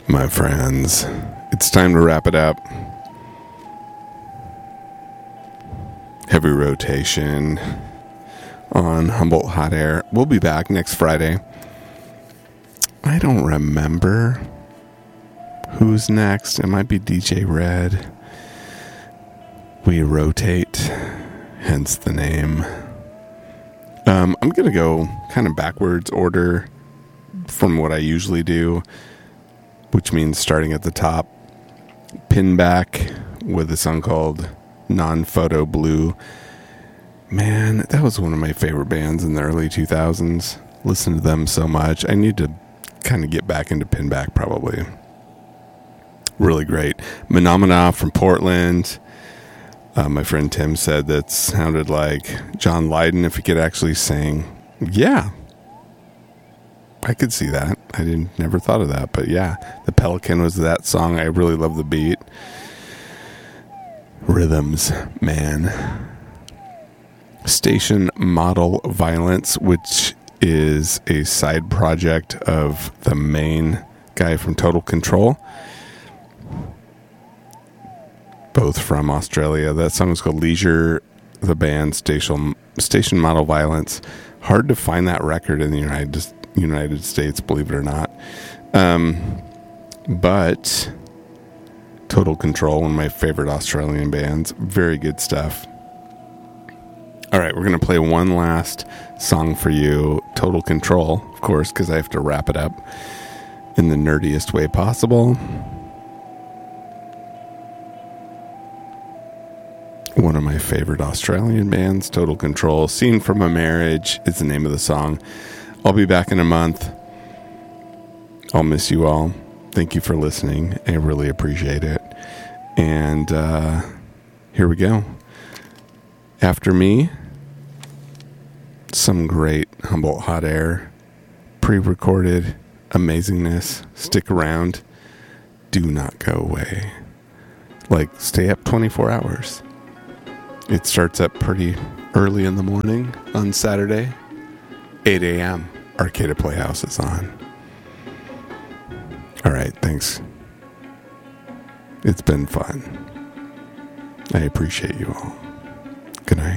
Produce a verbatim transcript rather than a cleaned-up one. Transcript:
My friends, it's time to wrap it up. Heavy rotation on Humboldt Hot Air. We'll be back next Friday. I don't remember who's next. It might be D J Red. We rotate, hence the name. Um, I'm going to go kind of backwards order from what I usually do, which means starting at the top. Pin back with a song called Non-Photo Blue. Man, that was one of my favorite bands in the early two thousands. Listened to them so much. I need to kind of get back into Pinback probably. Really great. Menomina from Portland. Uh, my friend Tim said that sounded like John Lydon if he could actually sing. Yeah. I could see that. I didn't never thought of that, but yeah. The Pelican was that song. I really love the beat. Rhythms, man. Station Model Violence, which is a side project of the main guy from Total Control, both from Australia. That song is called Leisure. The band Station Station Model Violence. Hard to find that record in the United United States, believe it or not. Um, but Total Control, one of my favorite Australian bands. Very good stuff. All right, we're going to play one last song for you. Total Control, of course, because I have to wrap it up in the nerdiest way possible. One of my favorite Australian bands, Total Control. Scene from a Marriage is the name of the song. I'll be back in a month. I'll miss you all. Thank you for listening. I really appreciate it. And uh, here we go. After me, some great Humboldt Hot Air, pre-recorded amazingness. Stick around. Do not go away. Like, stay up twenty-four hours. It starts up pretty early in the morning on Saturday. eight a.m. Arcada Playhouse is on. All right, thanks. It's been fun. I appreciate you all. Good night.